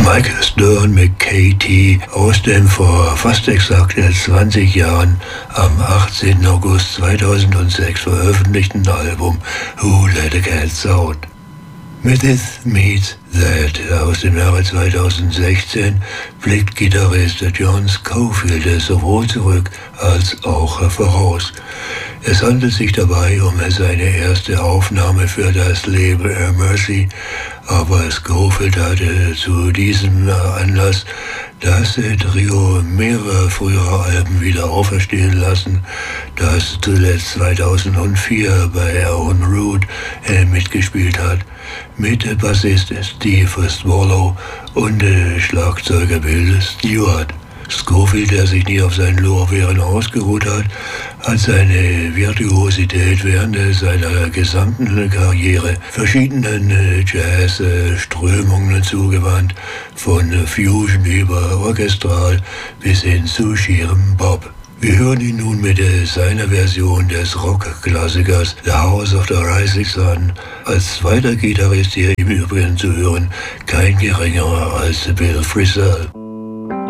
Mike Stern McKay aus dem vor fast exakt 20 Jahren am 18. August 2006 veröffentlichten Album Who Let the Cats Out. Mit This Meets That aus dem Jahre 2016 blickt Gitarrist John Scofield sowohl zurück als auch voraus. Es handelt sich dabei um seine erste Aufnahme für das Label Mercy, aber Scofield hatte zu diesem Anlass das Trio mehrere frühere Alben wieder auferstehen lassen, das zuletzt 2004 bei On Route mitgespielt hat, mit Bassist Steve Swallow und Schlagzeuger Bill Stewart. Scofield, der sich nie auf seinen Lorbeeren ausgeruht hat seine Virtuosität während seiner gesamten Karriere verschiedenen Jazz-Strömungen zugewandt, von Fusion über Orchestral bis hin zu schierem Pop. Wir hören ihn nun mit seiner Version des Rockklassikers The House of the Rising Sun. Als zweiter Gitarrist hier im Übrigen zu hören, kein geringerer als Bill Frisell.